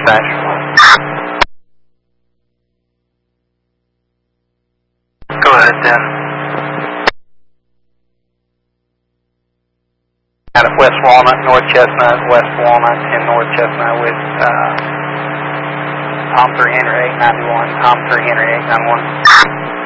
dispatch. Go ahead, then. Out of West Walnut, North Chestnut, West Walnut, and North Chestnut with Tom 3 Henry 891, Tom 3 Henry 891.